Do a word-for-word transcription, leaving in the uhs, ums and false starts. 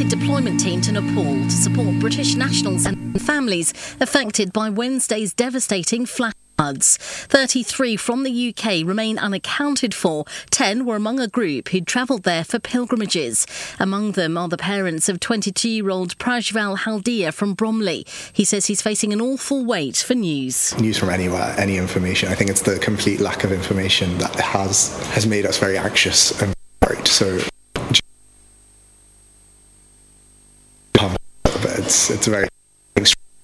rapid deployment team to Nepal to support British nationals and families affected by Wednesday's devastating flash floods. thirty-three from the U K remain unaccounted for. ten were among a group who'd travelled there for pilgrimages. Among them are the parents of twenty-two-year-old Prajval Haldia from Bromley. He says he's facing an awful wait for news. News from anywhere, any information. I think it's the complete lack of information that has has made us very anxious and worried. So it's it's very